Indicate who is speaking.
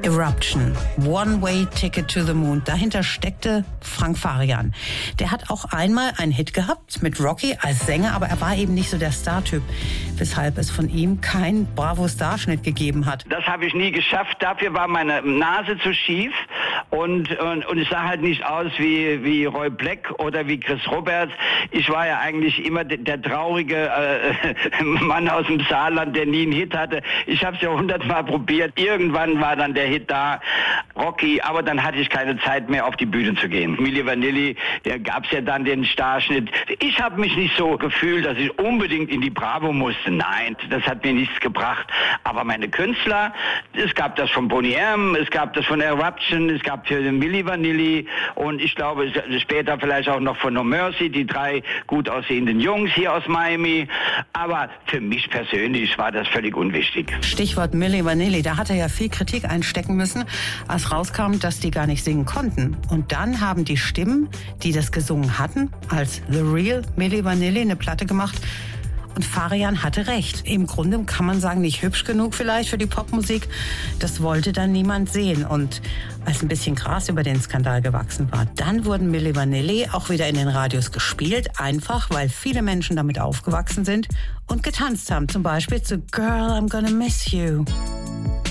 Speaker 1: Eruption, One-Way Ticket to the Moon. Dahinter steckte Frank Farian. Der hat auch einmal einen Hit gehabt mit Rocky als Sänger, aber er war eben nicht so der Startyp, weshalb es von ihm keinen Bravo-Starschnitt gegeben hat.
Speaker 2: Das habe ich nie geschafft. Dafür war meine Nase zu schief und ich sah halt nicht aus wie Roy Black oder wie Chris Roberts. Ich war ja eigentlich immer der traurige Mann aus dem Saarland, der nie einen Hit hatte. Ich habe es ja 100-mal probiert. Irgendwann war dann der Hit da, Rocky, aber dann hatte ich keine Zeit mehr, auf die Bühne zu gehen. Milli Vanilli, da gab es ja dann den Starschnitt. Ich habe mich nicht so gefühlt, dass ich unbedingt in die Bravo musste. Nein, das hat mir nichts gebracht. Aber meine Künstler, es gab das von Boney M., es gab das von Eruption, es gab für den Milli Vanilli und ich glaube später vielleicht auch noch von No Mercy, die 3 gut aussehenden Jungs hier aus Miami. Aber für mich persönlich war das völlig unwichtig.
Speaker 1: Stichwort Milli Vanilli, da hat er ja viel Kritik einstecken müssen, als rauskam, dass die gar nicht singen konnten. Und dann haben die Stimmen, die das gesungen hatten, als The Real Milli Vanilli eine Platte gemacht. Und Farian hatte recht. Im Grunde kann man sagen, nicht hübsch genug vielleicht für die Popmusik. Das wollte dann niemand sehen. Und als ein bisschen Gras über den Skandal gewachsen war, dann wurden Milli Vanilli auch wieder in den Radios gespielt. Einfach, weil viele Menschen damit aufgewachsen sind und getanzt haben. Zum Beispiel zu Girl, I'm Gonna Miss You.